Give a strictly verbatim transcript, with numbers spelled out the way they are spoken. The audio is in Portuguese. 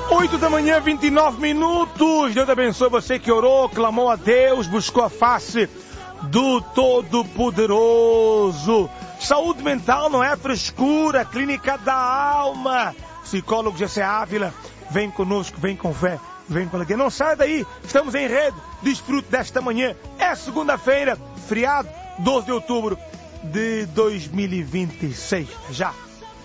oito da manhã, vinte e nove minutos. Deus abençoe você que orou, clamou a Deus, buscou a face do Todo-Poderoso. Saúde mental não é frescura, clínica da alma. Psicólogo José Ávila, vem conosco, vem com fé, vem com alegria. Não saia daí, estamos em rede, desfrute desta manhã. É segunda-feira, feriado, doze de outubro de dois mil e vinte e seis. Já.